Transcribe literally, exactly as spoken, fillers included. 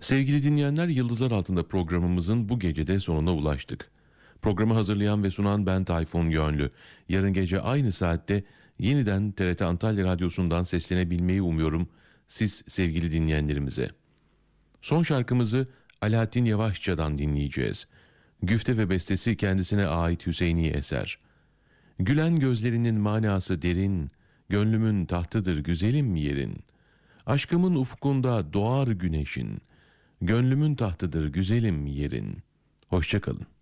Sevgili dinleyenler, Yıldızlar Altında programımızın bu gecede sonuna ulaştık. Programı hazırlayan ve sunan ben Tayfun Yönlü. Yarın gece aynı saatte yeniden T R T Antalya Radyosu'ndan seslenebilmeyi umuyorum siz sevgili dinleyenlerimize. Son şarkımızı Alaaddin Yavaşça'dan dinleyeceğiz. Güfte ve bestesi kendisine ait Hüseyni eser. Gülen gözlerinin manası derin, gönlümün tahtıdır güzelim yerin. Aşkımın ufkunda doğar güneşin, gönlümün tahtıdır güzelim yerin. Hoşça kalın.